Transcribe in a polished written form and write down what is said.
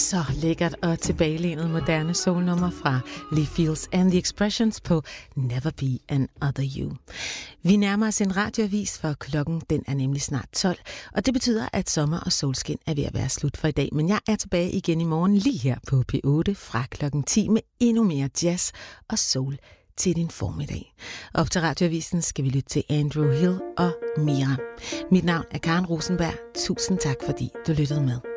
Så lækkert og tilbagelænet moderne soulnummer fra Lee Fields and the Expressions på Never Be Another You. Vi nærmer os en radioavis, for klokken den er nemlig snart 12, og det betyder, at sommer og solskin er ved at være slut for i dag. Men jeg er tilbage igen i morgen lige her på P8 fra klokken 10 med endnu mere jazz og soul til din formiddag. Op til radioavisen skal vi lytte til Andrew Hill og Mira. Mit navn er Karen Rosenberg. Tusind tak, fordi du lyttede med.